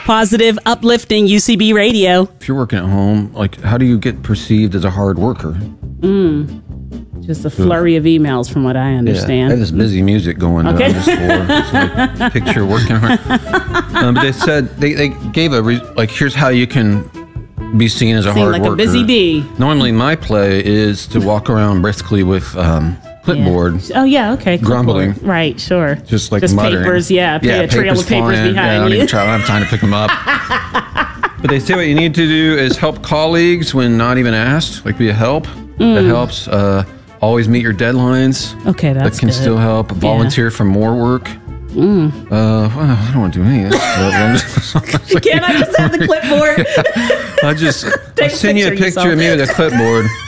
Positive, uplifting UCB radio. If you're working at home, like, how do you get perceived as a hard worker? Just a flurry of emails, from what I understand. I have this busy music going on this floor. It's like, picture working hard. But they said they gave here's how you can be seen as a hard worker. Like a busy bee. Normally, my play is to walk around briskly with clipboard. Yeah. Oh yeah, okay. Grumbling. Clipboard. Right, sure. Just muttering. Papers, a trail of papers flying. behind I don't you. even have time to pick them up. But they say what you need to do is help colleagues when not even asked, like be a help. That helps. Always meet your deadlines. Okay, that's that can good. still help. Volunteer for more work. Well, I don't want to do any of this. Can't I just have the clipboard? I'll send you a picture of me with a clipboard.